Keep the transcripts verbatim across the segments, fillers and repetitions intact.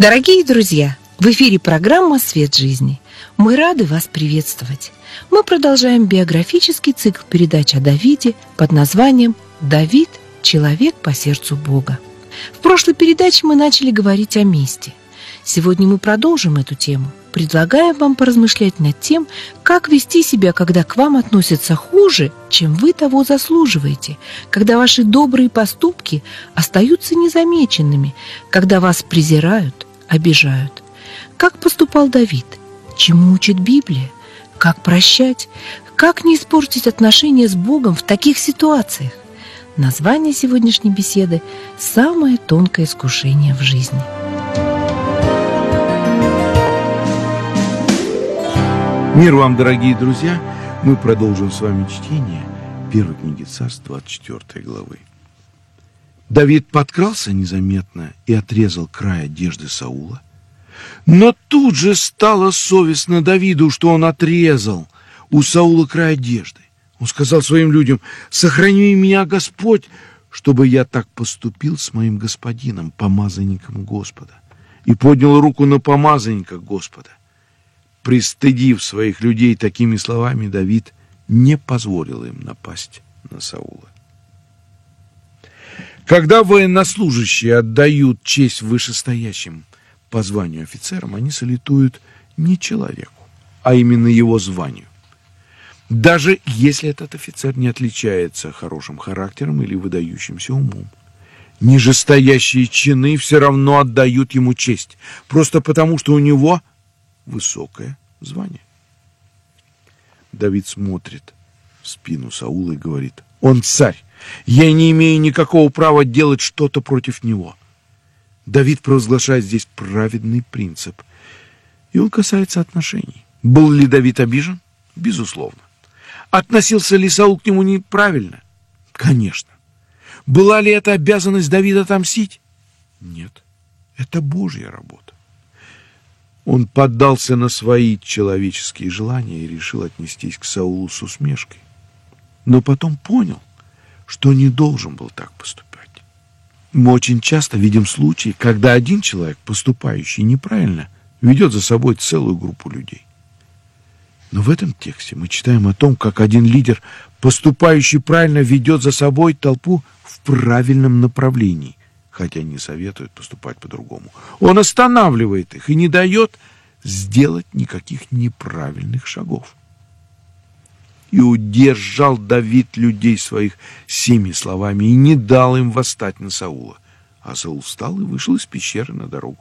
Дорогие друзья, в эфире программа «Свет жизни». Мы рады вас приветствовать. Мы продолжаем биографический цикл передач о Давиде под названием «Давид – человек по сердцу Бога». В прошлой передаче мы начали говорить о мести. Сегодня мы продолжим эту тему. Предлагаем вам поразмышлять над тем, как вести себя, когда к вам относятся хуже, чем вы того заслуживаете, когда ваши добрые поступки остаются незамеченными, когда вас презирают, обижают. Как поступал Давид? Чему учит Библия? Как прощать? Как не испортить отношения с Богом в таких ситуациях? Название сегодняшней беседы – «Самое тонкое искушение в жизни». Мир вам, дорогие друзья! Мы продолжим с вами чтение первой книги Царств, двадцать четвёртой главы. Давид подкрался незаметно и отрезал край одежды Саула. Но тут же стало совестно Давиду, что он отрезал у Саула край одежды. Он сказал своим людям: «Сохрани меня, Господь, чтобы я так поступил с моим господином, помазанником Господа». И поднял руку на помазанника Господа. Пристыдив своих людей такими словами, Давид не позволил им напасть на Саула. Когда военнослужащие отдают честь вышестоящим по званию офицерам, они салютуют не человеку, а именно его званию. Даже если этот офицер не отличается хорошим характером или выдающимся умом. Нижестоящие чины все равно отдают ему честь, просто потому, что у него высокое звание. Давид смотрит в спину Саула и говорит: «Он царь, я не имею никакого права делать что-то против него». Давид провозглашает здесь праведный принцип, и он касается отношений. Был ли Давид обижен? Безусловно. Относился ли Саул к нему неправильно? Конечно. Была ли это обязанность Давида отомстить? Нет. Это Божья работа. Он поддался на свои человеческие желания и решил отнестись к Саулу с усмешкой. Но потом понял, что не должен был так поступать. Мы очень часто видим случаи, когда один человек, поступающий неправильно, ведет за собой целую группу людей. Но в этом тексте мы читаем о том, как один лидер, поступающий правильно, ведет за собой толпу в правильном направлении, хотя не советует поступать по-другому. Он останавливает их и не дает сделать никаких неправильных шагов. И удержал Давид людей своих семи словами и не дал им восстать на Саула. А Саул встал и вышел из пещеры на дорогу.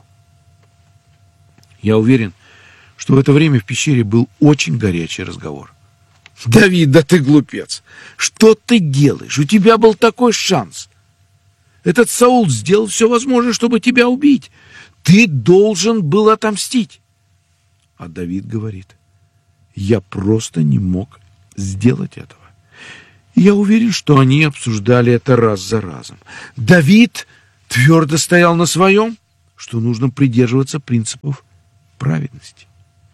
Я уверен, что в это время в пещере был очень горячий разговор. «Давид, да ты глупец! Что ты делаешь? У тебя был такой шанс! Этот Саул сделал все возможное, чтобы тебя убить. Ты должен был отомстить». А Давид говорит: «Я просто не мог сделать этого». И я уверен, что они обсуждали это раз за разом. Давид твердо стоял на своем, что нужно придерживаться принципов праведности.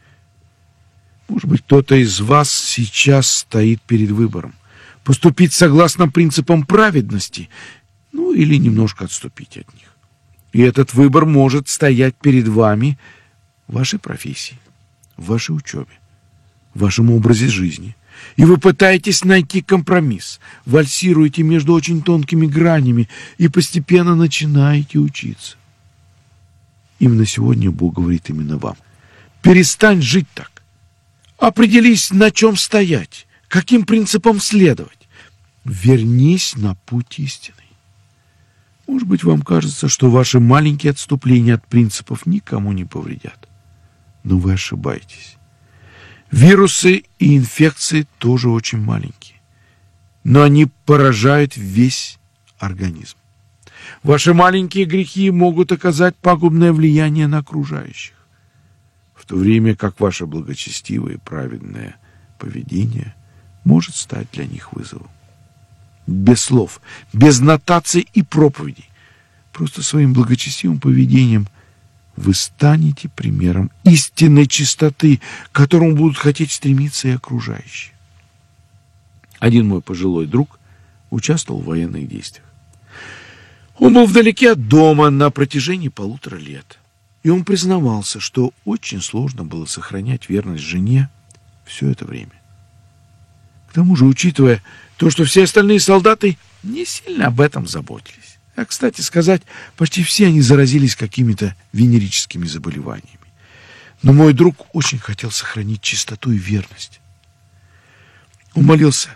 Может быть, кто-то из вас сейчас стоит перед выбором: поступить согласно принципам праведности, ну или немножко отступить от них. И этот выбор может стоять перед вами в вашей профессии, в вашей учебе, в вашем образе жизни. И вы пытаетесь найти компромисс, вальсируете между очень тонкими гранями и постепенно начинаете учиться. Именно сегодня Бог говорит именно вам: перестань жить так. Определись, на чем стоять, каким принципам следовать. Вернись на путь истинный. Может быть, вам кажется, что ваши маленькие отступления от принципов никому не повредят. Но вы ошибаетесь. Вирусы и инфекции тоже очень маленькие, но они поражают весь организм. Ваши маленькие грехи могут оказать пагубное влияние на окружающих, в то время как ваше благочестивое и праведное поведение может стать для них вызовом. Без слов, без нотаций и проповедей, просто своим благочестивым поведением вы станете примером истинной чистоты, к которому будут хотеть стремиться и окружающие. Один мой пожилой друг участвовал в военных действиях. Он был вдалеке от дома на протяжении полутора лет. И он признавался, что очень сложно было сохранять верность жене все это время. К тому же, учитывая то, что все остальные солдаты не сильно об этом заботились. А, кстати сказать, почти все они заразились какими-то венерическими заболеваниями. Но мой друг очень хотел сохранить чистоту и верность. Он молился: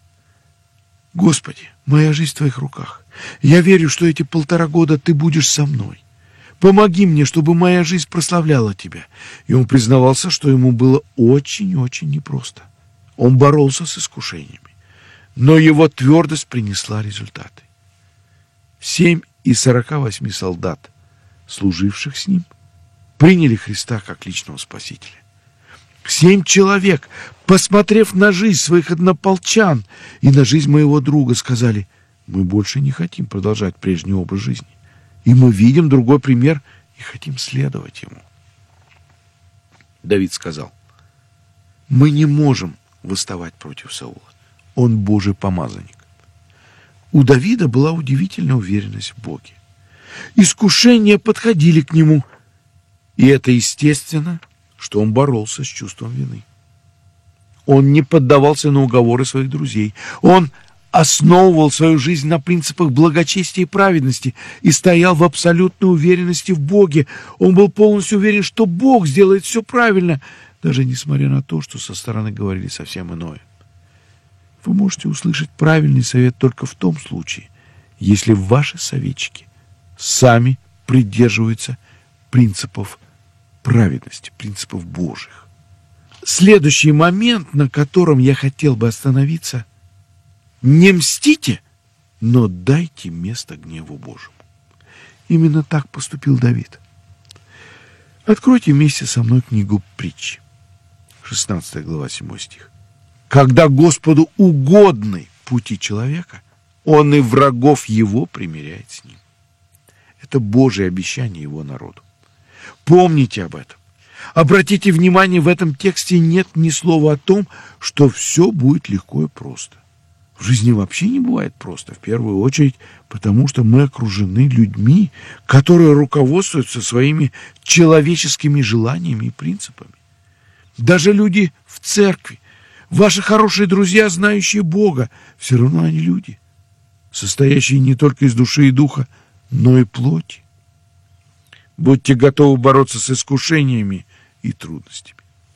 «Господи, моя жизнь в Твоих руках. Я верю, что эти полтора года Ты будешь со мной. Помоги мне, чтобы моя жизнь прославляла Тебя». И он признавался, что ему было очень-очень непросто. Он боролся с искушениями, но его твердость принесла результаты. Семь из сорока восьми солдат, служивших с ним, приняли Христа как личного Спасителя. Семь человек, посмотрев на жизнь своих однополчан и на жизнь моего друга, сказали: «Мы больше не хотим продолжать прежний образ жизни, и мы видим другой пример и хотим следовать ему». Давид сказал: «Мы не можем восставать против Саула. Он Божий помазанник». У Давида была удивительная уверенность в Боге. Искушения подходили к нему, и это естественно, что он боролся с чувством вины. Он не поддавался на уговоры своих друзей. Он основывал свою жизнь на принципах благочестия и праведности и стоял в абсолютной уверенности в Боге. Он был полностью уверен, что Бог сделает все правильно, даже несмотря на то, что со стороны говорили совсем иное. Вы можете услышать правильный совет только в том случае, если ваши советчики сами придерживаются принципов праведности, принципов Божьих. Следующий момент, на котором я хотел бы остановиться: не мстите, но дайте место гневу Божьему. Именно так поступил Давид. Откройте вместе со мной книгу Притчи, шестнадцатая глава, седьмой стих. «Когда Господу угодны пути человека, Он и врагов его примиряет с ним». Это Божие обещание его народу. Помните об этом. Обратите внимание, в этом тексте нет ни слова о том, что все будет легко и просто. В жизни вообще не бывает просто, в первую очередь, потому что мы окружены людьми, которые руководствуются своими человеческими желаниями и принципами. Даже люди в церкви, ваши хорошие друзья, знающие Бога, все равно они люди, состоящие не только из души и духа, но и плоти. Будьте готовы бороться с искушениями и трудностями.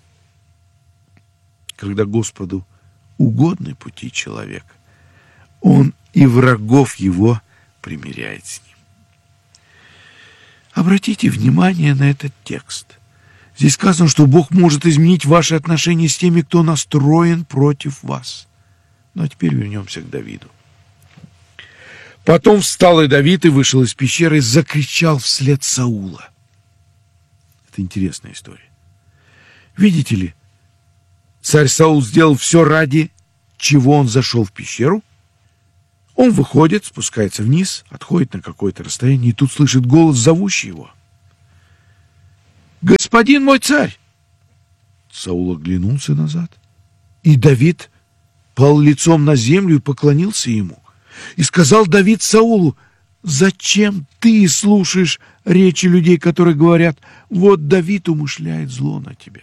Когда Господу угодны пути человека, Он и врагов его примиряет с ним. Обратите внимание на этот текст. Здесь сказано, что Бог может изменить ваши отношения с теми, кто настроен против вас. Ну а теперь вернемся к Давиду. Потом встал и Давид и вышел из пещеры и закричал вслед Саула. Это интересная история. Видите ли, царь Саул сделал все, ради чего он зашел в пещеру. Он выходит, спускается вниз, отходит на какое-то расстояние, и тут слышит голос, зовущий его: «Господин мой царь!» Саул оглянулся назад, и Давид пал лицом на землю и поклонился ему. И сказал Давид Саулу: «Зачем ты слушаешь речи людей, которые говорят: вот Давид умышляет зло на тебя?»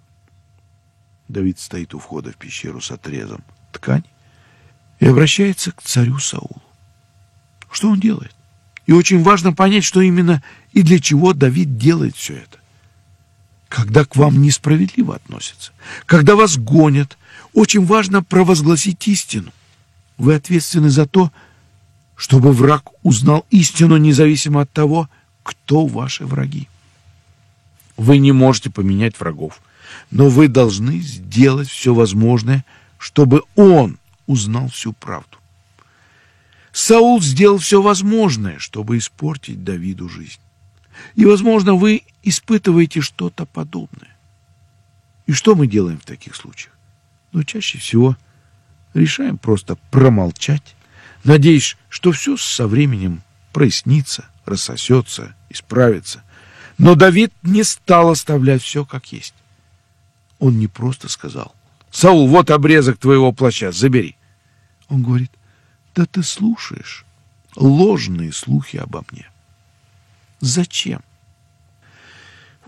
Давид стоит у входа в пещеру с отрезом ткани и обращается к царю Саулу. Что он делает? И очень важно понять, что именно и для чего Давид делает все это. Когда к вам несправедливо относятся, когда вас гонят, очень важно провозгласить истину. Вы ответственны за то, чтобы враг узнал истину, независимо от того, кто ваши враги. Вы не можете поменять врагов, но вы должны сделать все возможное, чтобы он узнал всю правду. Саул сделал все возможное, чтобы испортить Давиду жизнь. И, возможно, вы испытываете что-то подобное. И что мы делаем в таких случаях? Ну, чаще всего решаем просто промолчать, надеясь, что все со временем прояснится, рассосется, исправится. Но Давид не стал оставлять все как есть. Он не просто сказал: «Саул, вот обрезок твоего плаща, забери». Он говорит: «Да ты слушаешь ложные слухи обо мне. Зачем?»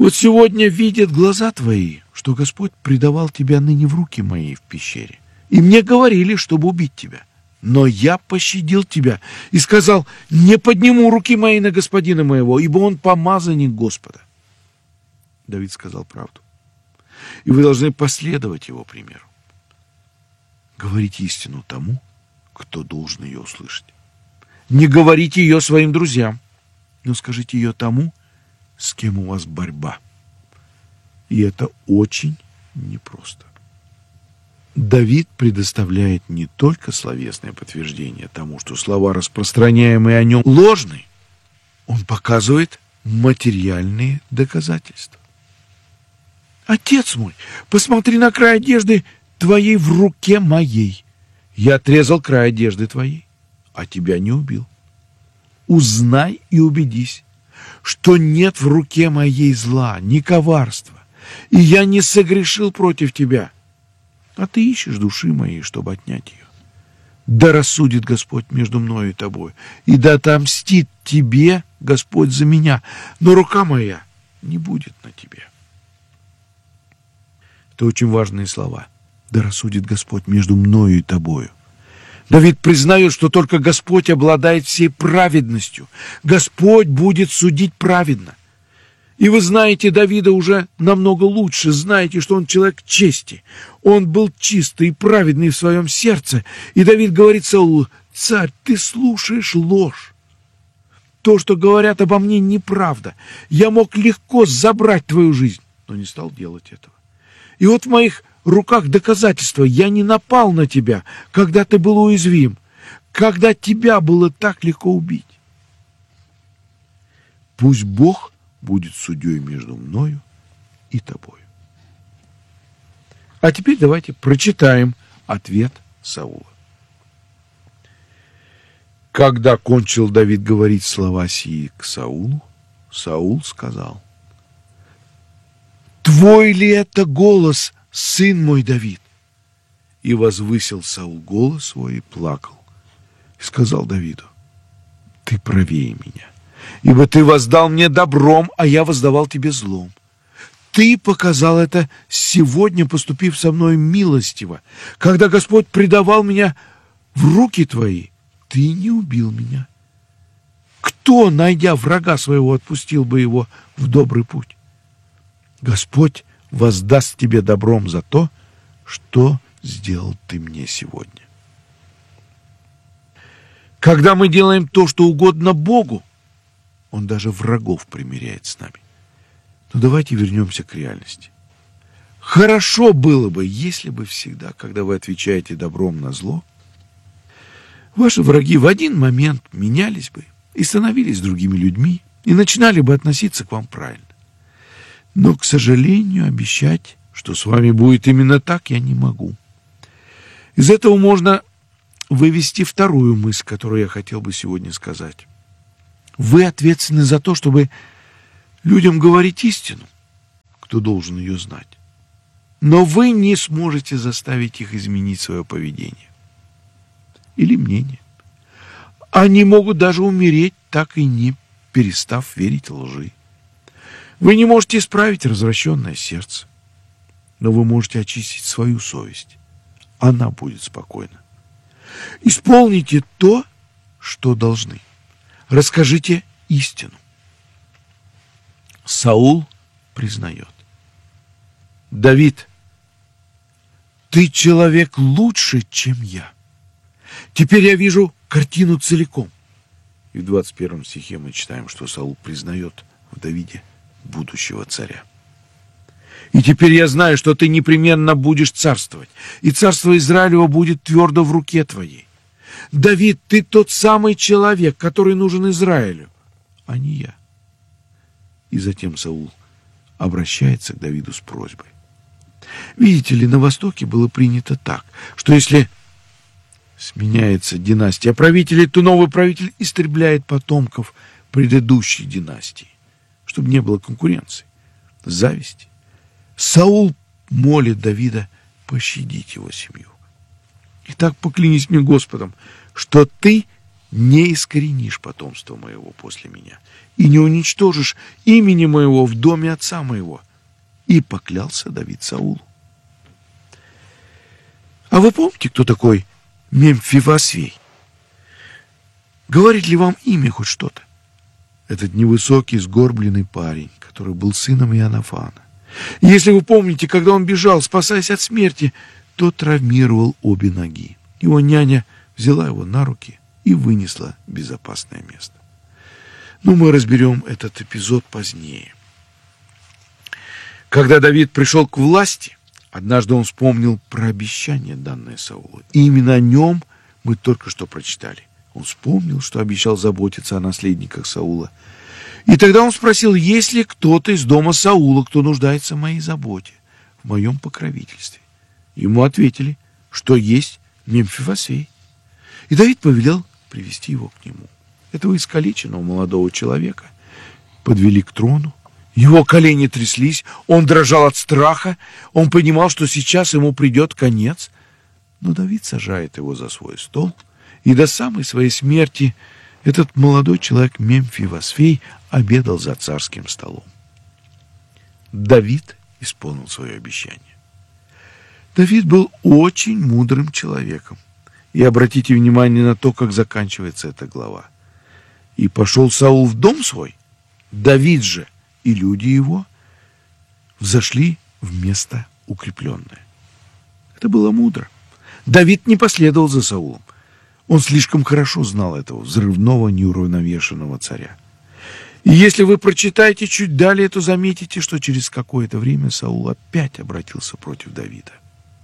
Вот сегодня видят глаза твои, что Господь предавал тебя ныне в руки мои в пещере. И мне говорили, чтобы убить тебя. Но я пощадил тебя и сказал: не подниму руки мои на господина моего, ибо он помазанник Господа. Давид сказал правду. И вы должны последовать его примеру. Говорите истину тому, кто должен ее услышать. Не говорите ее своим друзьям, но скажите ее тому, с кем у вас борьба. И это очень непросто. Давид предоставляет не только словесное подтверждение тому, что слова, распространяемые о нем, ложны. Он показывает материальные доказательства. Отец мой, посмотри на край одежды твоей в руке моей. Я отрезал край одежды твоей, а тебя не убил. Узнай и убедись, что нет в руке моей зла, ни коварства, и я не согрешил против тебя. А ты ищешь души моей, чтобы отнять ее. Да рассудит Господь между мною и тобой, и да отомстит тебе Господь за меня, но рука моя не будет на тебе. Это очень важные слова. Да рассудит Господь между мною и тобою. Давид признает, что только Господь обладает всей праведностью. Господь будет судить праведно. И вы знаете Давида уже намного лучше, знаете, что он человек чести. Он был чистый и праведный в своем сердце. И Давид говорит Саулу: царь, ты слушаешь ложь. То, что говорят обо мне, неправда. Я мог легко забрать твою жизнь, но не стал делать этого. И вот в моих руках доказательства: я не напал на тебя, когда ты был уязвим, когда тебя было так легко убить. Пусть Бог будет судьей между мною и тобою. А теперь давайте прочитаем ответ Саула. Когда кончил Давид говорить слова сии к Саулу, Саул сказал: «Твой ли это голос, сын мой Давид?» И возвысил Саул голос свой и плакал. И сказал Давиду: «Ты правее меня, ибо ты воздал мне добром, а я воздавал тебе злом. Ты показал это сегодня, поступив со мной милостиво. Когда Господь предавал меня в руки твои, ты не убил меня. Кто, найдя врага своего, отпустил бы его в добрый путь? Господь воздаст тебе добром за то, что сделал ты мне сегодня». Когда мы делаем то, что угодно Богу, Он даже врагов примиряет с нами. Но давайте вернемся к реальности. Хорошо было бы, если бы всегда, когда вы отвечаете добром на зло, ваши враги в один момент менялись бы и становились другими людьми, и начинали бы относиться к вам правильно. Но, к сожалению, обещать, что с вами будет именно так, я не могу. Из этого можно вывести вторую мысль, которую я хотел бы сегодня сказать. Вы ответственны за то, чтобы людям говорить истину, кто должен ее знать. Но вы не сможете заставить их изменить свое поведение или мнение. Они могут даже умереть, так и не перестав верить лжи. Вы не можете исправить развращенное сердце, но вы можете очистить свою совесть. Она будет спокойна. Исполните то, что должны. Расскажите истину. Саул признает: «Давид, ты человек лучше, чем я. Теперь я вижу картину целиком». И в двадцать первом стихе мы читаем, что Саул признает в Давиде будущего царя. «И теперь я знаю, что ты непременно будешь царствовать, и царство Израилева будет твердо в руке твоей. Давид, ты тот самый человек, который нужен Израилю, а не я». И затем Саул обращается к Давиду с просьбой. Видите ли, на Востоке было принято так, что если сменяется династия правителей, то новый правитель истребляет потомков предыдущей династии, чтобы не было конкуренции, зависти. Саул молит Давида пощадить его семью. «Итак, поклянись мне Господом, что ты не искоренишь потомство моего после меня, и не уничтожишь имени моего в доме отца моего». И поклялся Давид Саулу. А вы помните, кто такой Мемфивосвей? Говорит ли вам имя хоть что-то? Этот невысокий, сгорбленный парень, который был сыном Иоаннафана. Если вы помните, когда он бежал, спасаясь от смерти, то травмировал обе ноги. Его няня взяла его на руки и вынесла в безопасное место. Но мы разберем этот эпизод позднее. Когда Давид пришел к власти, однажды он вспомнил про обещание, данное Саулу. И именно о нем мы только что прочитали. Он вспомнил, что обещал заботиться о наследниках Саула. И тогда он спросил, есть ли кто-то из дома Саула, кто нуждается в моей заботе, в моем покровительстве. Ему ответили, что есть Мемфивосвей. И Давид повелел привести его к нему. Этого искалеченного молодого человека подвели к трону. Его колени тряслись, он дрожал от страха, он понимал, что сейчас ему придет конец. Но Давид сажает его за свой стол, и до самой своей смерти этот молодой человек Мемфивосвей обедал за царским столом. Давид исполнил свое обещание. Давид был очень мудрым человеком. И обратите внимание на то, как заканчивается эта глава. «И пошел Саул в дом свой, Давид же и люди его взошли в место укрепленное». Это было мудро. Давид не последовал за Саулом. Он слишком хорошо знал этого взрывного, неуравновешенного царя. И если вы прочитаете чуть далее, то заметите, что через какое-то время Саул опять обратился против Давида.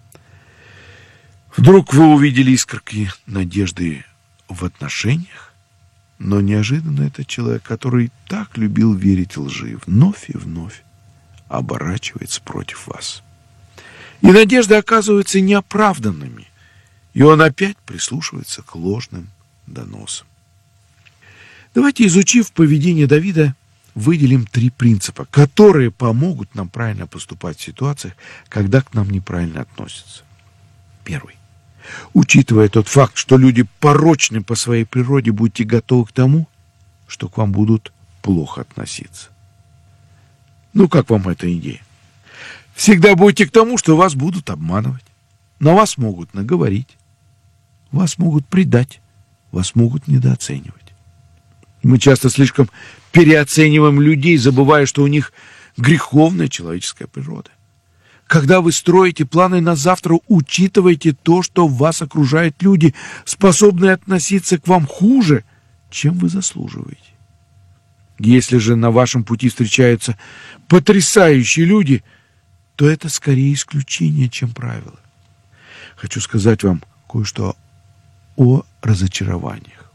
Вдруг вы увидели искорки надежды в отношениях, но неожиданно этот человек, который так любил верить лжи, вновь и вновь оборачивается против вас. И надежды оказываются неоправданными, и он опять прислушивается к ложным доносам. Давайте, изучив поведение Давида, выделим три принципа, которые помогут нам правильно поступать в ситуациях, когда к нам неправильно относятся. Первый. Учитывая тот факт, что люди порочны по своей природе, будьте готовы к тому, что к вам будут плохо относиться. Ну, как вам эта идея? Всегда будьте к тому, что вас будут обманывать, на вас могут наговорить, вас могут предать, вас могут недооценивать. Мы часто слишком переоцениваем людей, забывая, что у них греховная человеческая природа. Когда вы строите планы на завтра, учитывайте то, что вас окружают люди, способные относиться к вам хуже, чем вы заслуживаете. Если же на вашем пути встречаются потрясающие люди, то это скорее исключение, чем правило. Хочу сказать вам кое-что о разочарованиях.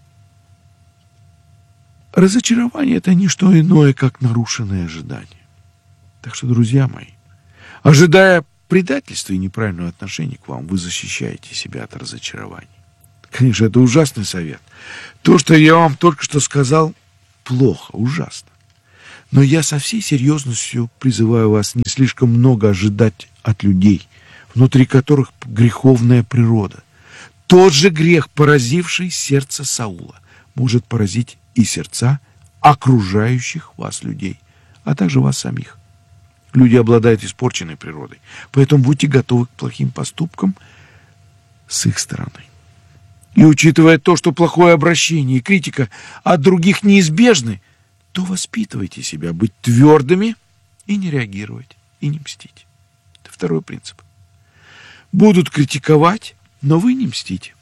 Разочарование – это не что иное, как нарушенные ожидания. Так что, друзья мои, ожидая предательства и неправильного отношения к вам, вы защищаете себя от разочарований. Конечно, это ужасный совет. То, что я вам только что сказал, плохо, ужасно. Но я со всей серьезностью призываю вас не слишком много ожидать от людей, внутри которых греховная природа. Тот же грех, поразивший сердце Саула, может поразить и сердца окружающих вас людей, а также вас самих. Люди обладают испорченной природой, поэтому будьте готовы к плохим поступкам с их стороны. И учитывая то, что плохое обращение и критика от других неизбежны, то воспитывайте себя быть твердыми и не реагировать, и не мстить. Это второй принцип. Будут критиковать, но вы не мстите.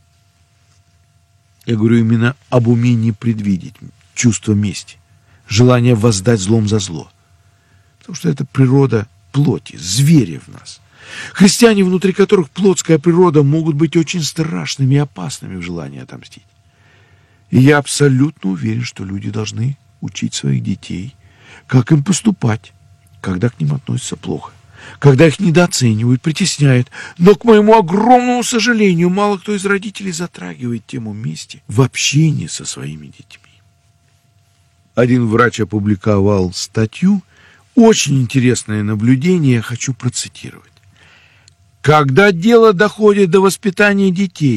Я говорю именно об умении предвидеть чувство мести, желание воздать злом за зло. Потому что это природа плоти, зверя в нас. Христиане, внутри которых плотская природа, могут быть очень страшными и опасными в желании отомстить. И я абсолютно уверен, что люди должны учить своих детей, как им поступать, когда к ним относятся плохо, когда их недооценивают, притесняют. Но, к моему огромному сожалению, мало кто из родителей затрагивает тему мести в общении со своими детьми. Один врач опубликовал статью, очень интересное наблюдение, я хочу процитировать. Когда дело доходит до воспитания детей,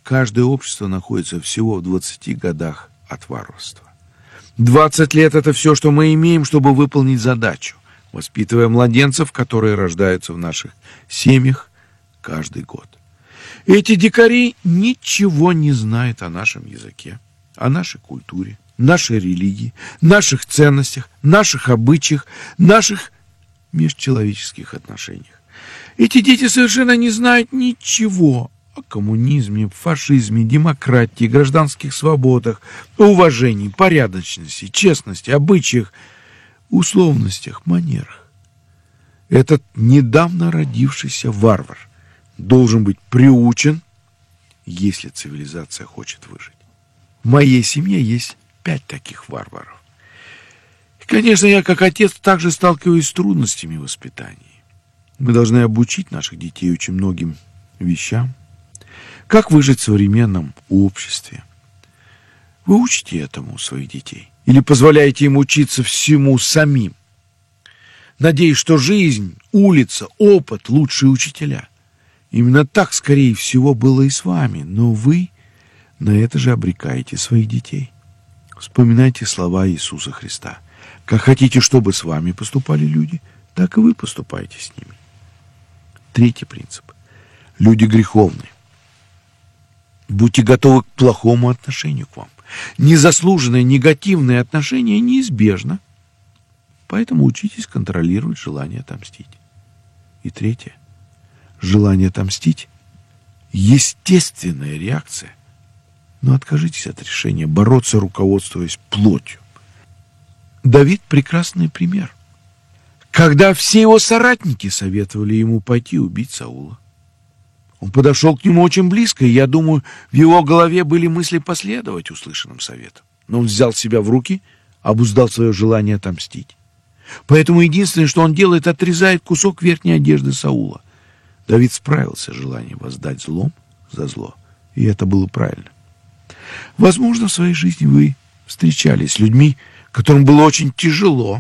каждое общество находится всего в двадцати годах от варварства. Двадцать лет — это все, что мы имеем, чтобы выполнить задачу, воспитывая младенцев, которые рождаются в наших семьях каждый год. Эти дикари ничего не знают о нашем языке, о нашей культуре, нашей религии, наших ценностях, наших обычаях, наших межчеловеческих отношениях. Эти дети совершенно не знают ничего о коммунизме, фашизме, демократии, гражданских свободах, уважении, порядочности, честности, обычаях, условностях, манерах. Этот недавно родившийся варвар должен быть приучен, если цивилизация хочет выжить. В моей семье есть пять таких варваров. И, конечно, я, как отец, также сталкиваюсь с трудностями воспитания. Мы должны обучить наших детей очень многим вещам. Как выжить в современном обществе? Вы учите этому своих детей? Или позволяете им учиться всему самим? Надеюсь, что жизнь, улица, опыт — лучшие учителя. Именно так, скорее всего, было и с вами, но вы на это же обрекаете своих детей. Вспоминайте слова Иисуса Христа. Как хотите, чтобы с вами поступали люди, так и вы поступайте с ними. Третий принцип. Люди греховные. Будьте готовы к плохому отношению к вам. Незаслуженное негативное отношение неизбежно. Поэтому учитесь контролировать желание отомстить. И третье. Желание отомстить – естественная реакция. Но откажитесь от решения бороться, руководствуясь плотью. Давид – прекрасный пример. Когда все его соратники советовали ему пойти убить Саула, он подошел к нему очень близко, и, я думаю, в его голове были мысли последовать услышанным советам. Но он взял себя в руки, обуздал свое желание отомстить. Поэтому единственное, что он делает, отрезает кусок верхней одежды Саула. Давид справился с желанием воздать злом за зло, и это было правильно. Возможно, в своей жизни вы встречались с людьми, которым было очень тяжело,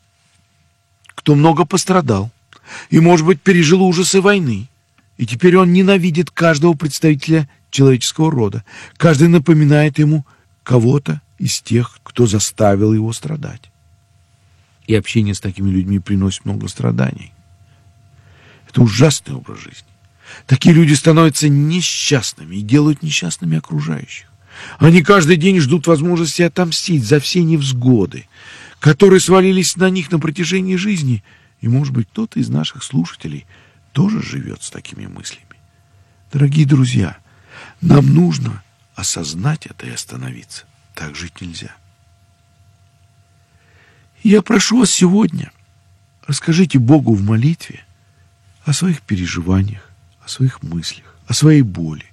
кто много пострадал и, может быть, пережил ужасы войны. И теперь он ненавидит каждого представителя человеческого рода. Каждый напоминает ему кого-то из тех, кто заставил его страдать. И общение с такими людьми приносит много страданий. Это ужасный образ жизни. Такие люди становятся несчастными и делают несчастными окружающих. Они каждый день ждут возможности отомстить за все невзгоды, которые свалились на них на протяжении жизни. И, может быть, кто-то из наших слушателей тоже живет с такими мыслями. Дорогие друзья, нам нужно осознать это и остановиться. Так жить нельзя. Я прошу вас сегодня, расскажите Богу в молитве о своих переживаниях, о своих мыслях, о своей боли.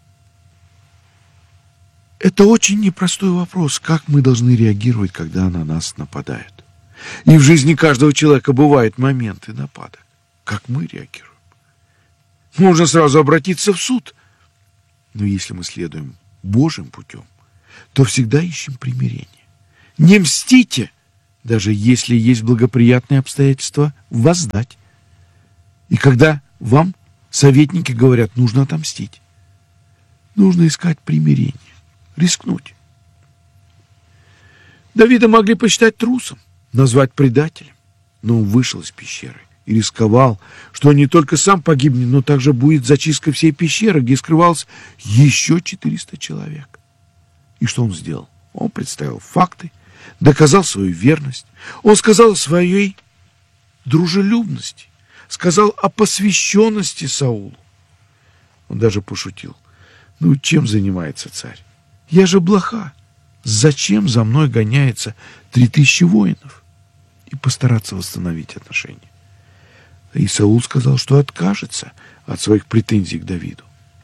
Это очень непростой вопрос, как мы должны реагировать, когда на нас нападают. И в жизни каждого человека бывают моменты нападок. Как мы реагируем? Можно сразу обратиться в суд. Но если мы следуем Божьим путем, то всегда ищем примирение. Не мстите, даже если есть благоприятные обстоятельства, воздать. И когда вам советники говорят, нужно отомстить, нужно искать примирение, рискнуть. Давида могли посчитать трусом, назвать предателем, но он вышел из пещеры и рисковал, что он не только сам погибнет, но также будет зачистка всей пещеры, где скрывалось еще четыреста человек. И что он сделал? Он представил факты, доказал свою верность, он сказал о своей дружелюбности, сказал о посвященности Саулу. Он даже пошутил. Ну, чем занимается царь? Я же блоха. Зачем за мной гоняется три тысячи воинов? И постараться восстановить отношения. И Саул сказал, что откажется от своих претензий к Давиду.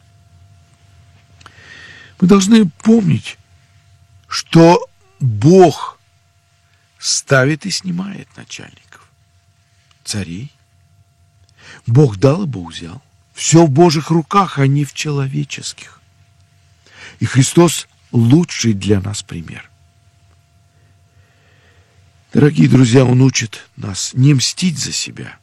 Мы должны помнить, что Бог ставит и снимает начальников, царей. Бог дал, и Бог взял. Все в Божьих руках, а не в человеческих. И Христос лучший для нас пример. Дорогие друзья, Он учит нас не мстить за себя,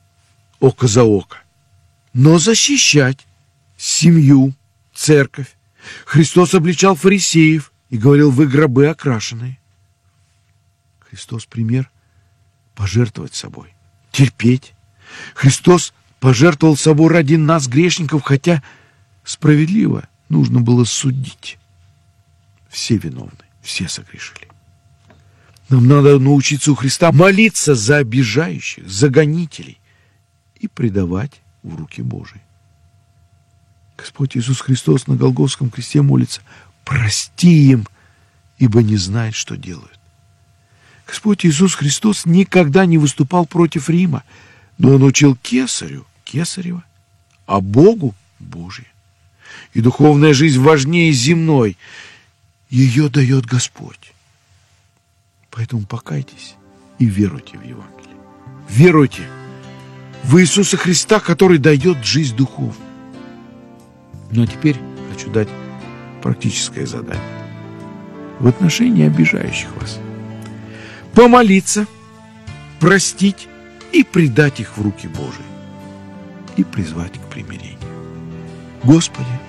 око за око, но защищать семью, церковь, Христос обличал фарисеев и говорил: вы гробы окрашенные. Христос пример пожертвовать собой, терпеть. Христос пожертвовал собой ради нас, грешников, хотя справедливо нужно было судить. Все виновны, все согрешили. Нам надо научиться у Христа молиться за обижающих, за гонителей и предавать в руки Божии. Господь Иисус Христос на Голгофском кресте молится: прости им, ибо не знают, что делают. Господь Иисус Христос никогда не выступал против Рима, но Он учил кесарю кесарева, а Богу Божие. И духовная жизнь важнее земной. Ее дает Господь. Поэтому покайтесь и веруйте в Евангелие. Веруйте в Иисуса Христа, который дает жизнь духовную. Ну а теперь хочу дать практическое задание в отношении обижающих вас. Помолиться, простить и предать их в руки Божии. И призвать к примирению. Господи,